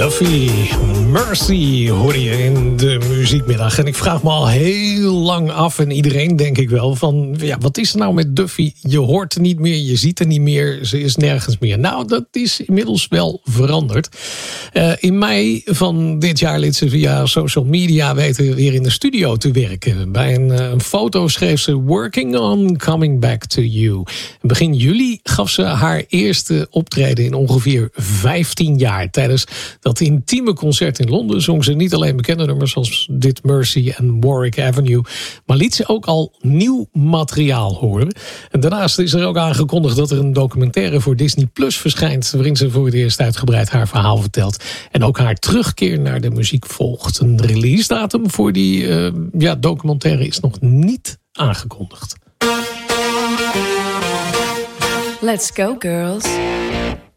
Duffy, Mercy hoor je in de muziekmiddag. En ik vraag me al heel lang af, en iedereen denk ik wel, van ja, wat is er nou met Duffy? Je hoort er niet meer, je ziet er niet meer, ze is nergens meer. Nou, dat is inmiddels wel veranderd. In mei van dit jaar liet ze via social media weten weer in de studio te werken. Bij een foto schreef ze Working on Coming Back to You. Begin juli gaf ze haar eerste optreden in ongeveer 15 jaar. Tijdens dat intieme concert in Londen zong ze niet alleen bekende nummers zoals dit Mercy en Warwick Avenue, maar liet ze ook al nieuw materiaal horen. En daarnaast is er ook aangekondigd dat er een documentaire voor Disney Plus verschijnt, waarin ze voor het eerst uitgebreid haar verhaal vertelt en ook haar terugkeer naar de muziek volgt. Een release datum voor die documentaire is nog niet aangekondigd. Let's go, girls.